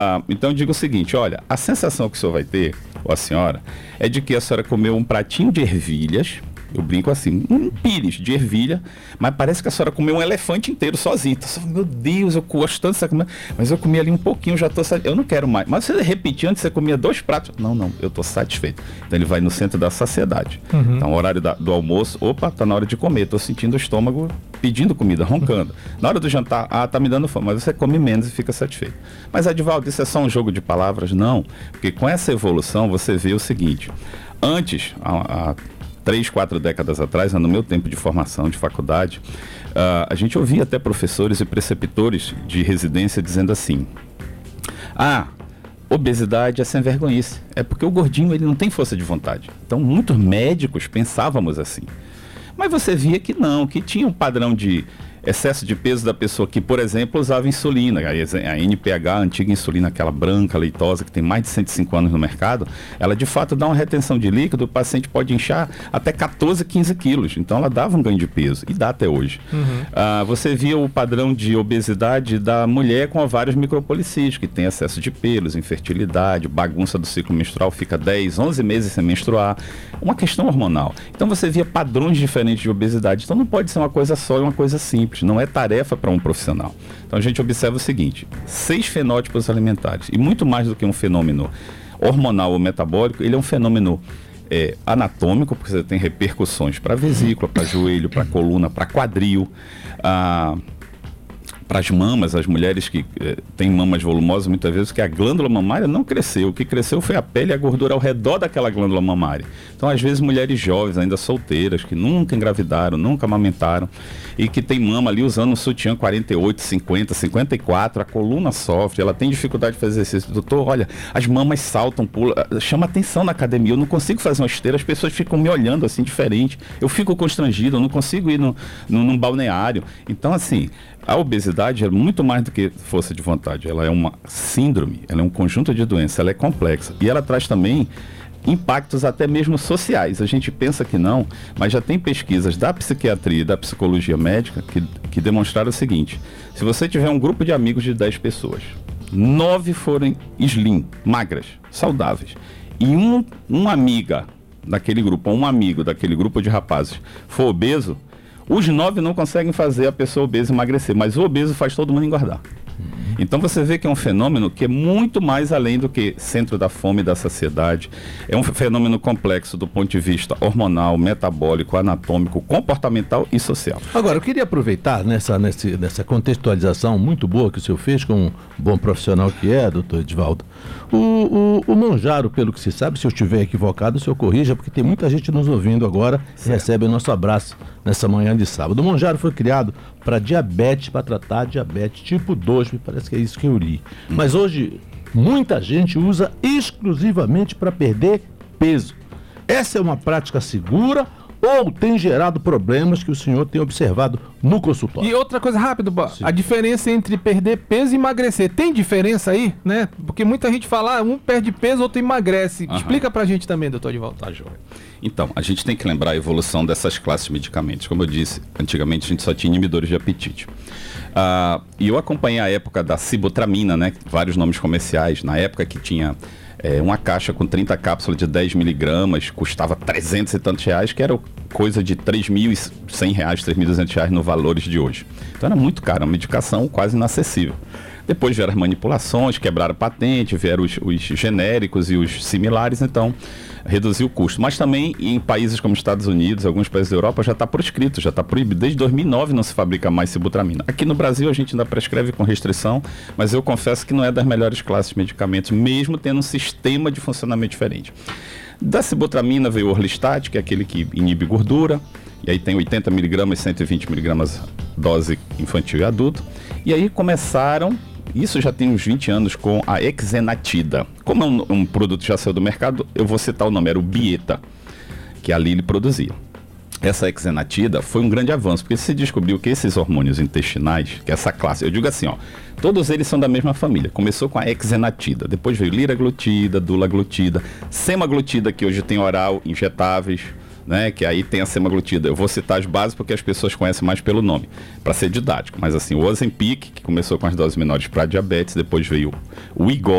Então eu digo o seguinte, olha, a sensação que o senhor vai ter, ou a senhora, é de que a senhora comeu um pratinho de ervilhas, eu brinco assim, um pires de ervilha, mas parece que a senhora comeu um elefante inteiro sozinha. Então, meu Deus, eu gosto tanto dessa comida, mas eu comi ali um pouquinho, já estou satisfeito, eu não quero mais. Mas você repetir antes, você comia 2 pratos. Não, eu estou satisfeito. Então ele vai no centro da saciedade. Então, horário do almoço, tá na hora de comer, estou sentindo o estômago pedindo comida, roncando. Na hora do jantar, tá me dando fome, mas você come menos e fica satisfeito. Mas, Edivaldo, isso é só um jogo de palavras? Não, porque com essa evolução você vê o seguinte, antes, há 3, 4 décadas atrás, no meu tempo de formação, de faculdade, a gente ouvia até professores e preceptores de residência dizendo assim, obesidade é sem vergonhice, é porque o gordinho ele não tem força de vontade. Então, muitos médicos pensávamos assim. Mas você via que não, que tinha um padrão de excesso de peso da pessoa que, por exemplo, usava insulina, a NPH, a antiga insulina, aquela branca, leitosa, que tem mais de 105 anos no mercado, ela de fato dá uma retenção de líquido, o paciente pode inchar até 14, 15 quilos, então ela dava um ganho de peso, e dá até hoje. Você via o padrão de obesidade da mulher com ovários micropolicísticos, que tem excesso de pelos, infertilidade, bagunça do ciclo menstrual, fica 10, 11 meses sem menstruar, uma questão hormonal. Então você via padrões diferentes de obesidade, então não pode ser uma coisa só e uma coisa simples. Não é tarefa para um profissional. Então a gente observa o seguinte, 6 fenótipos alimentares, e muito mais do que um fenômeno hormonal ou metabólico, ele é um fenômeno anatômico, porque você tem repercussões para a vesícula, para joelho, para a coluna, para quadril, para as mamas, as mulheres que têm mamas volumosas, muitas vezes que a glândula mamária não cresceu, o que cresceu foi a pele e a gordura ao redor daquela glândula mamária. Então, às vezes, mulheres jovens, ainda solteiras, que nunca engravidaram, nunca amamentaram, e que tem mama ali usando um sutiã 48, 50, 54, a coluna sofre, ela tem dificuldade de fazer exercício. Doutor, olha, as mamas saltam, pulam, chama atenção na academia, eu não consigo fazer uma esteira, as pessoas ficam me olhando assim, diferente, eu fico constrangido, eu não consigo ir num balneário. Então, assim, a obesidade é muito mais do que força de vontade, ela é uma síndrome, ela é um conjunto de doenças, ela é complexa, e ela traz também impactos até mesmo sociais. A gente pensa que não, mas já tem pesquisas da psiquiatria e da psicologia médica que demonstraram o seguinte, se você tiver um grupo de amigos de 10 pessoas, 9 forem slim, magras, saudáveis, e uma amiga daquele grupo, ou um amigo daquele grupo de rapazes for obeso, os 9 não conseguem fazer a pessoa obesa emagrecer, mas o obeso faz todo mundo engordar. Então você vê que é um fenômeno que é muito mais além do que centro da fome e da saciedade. É um fenômeno complexo do ponto de vista hormonal, metabólico, anatômico, comportamental e social. Agora, eu queria aproveitar nessa contextualização muito boa que o senhor fez com um bom profissional que é, doutor Edivaldo. O Monjaro, pelo que se sabe, se eu estiver equivocado, o senhor corrija, porque tem muita gente nos ouvindo agora e recebe o nosso abraço nessa manhã de sábado. O Monjaro foi criado para diabetes, para tratar diabetes tipo 2, me parece que é isso que eu li. Mas hoje, muita gente usa exclusivamente para perder peso. Essa é uma prática segura ou tem gerado problemas que o senhor tem observado no consultório? E outra coisa rápido, a diferença entre perder peso e emagrecer, tem diferença aí, né? Porque muita gente fala, um perde peso, outro emagrece. Explica pra gente também, doutor Edivaldo. Tá, joia. Então, a gente tem que lembrar a evolução dessas classes de medicamentos. Como eu disse, antigamente a gente só tinha inibidores de apetite. E eu acompanhei a época da sibutramina, né? Vários nomes comerciais. Na época que tinha uma caixa com 30 cápsulas de 10 miligramas, custava 300 e tantos reais, que era coisa de R$3.100, R$3.200 no valores de hoje. Então era muito caro, uma medicação quase inacessível. Depois vieram as manipulações, quebraram patente, vieram os genéricos e os similares, então reduziu o custo. Mas também em países como Estados Unidos, alguns países da Europa, já está proscrito, já está proibido. Desde 2009 não se fabrica mais sibutramina. Aqui no Brasil a gente ainda prescreve com restrição, mas eu confesso que não é das melhores classes de medicamentos, mesmo tendo um sistema de funcionamento diferente. Da sibutramina veio o Orlistat, que é aquele que inibe gordura, e aí tem 80 miligramas, 120 miligramas dose infantil e adulto. E aí começaram, isso já tem uns 20 anos, com a Exenatida. Como é um produto que já saiu do mercado, eu vou citar o nome, era o Bieta, que a Lilly produzia. Essa Exenatida foi um grande avanço, porque se descobriu que esses hormônios intestinais, que essa classe, eu digo assim, todos eles são da mesma família. Começou com a Exenatida, depois veio liraglutida, dulaglutida, semaglutida, que hoje tem oral, injetáveis, né? Que aí tem a semaglutida. Eu vou citar as bases porque as pessoas conhecem mais pelo nome, para ser didático. Mas assim, o Ozempic, que começou com as doses menores para diabetes, depois veio o Wegovy,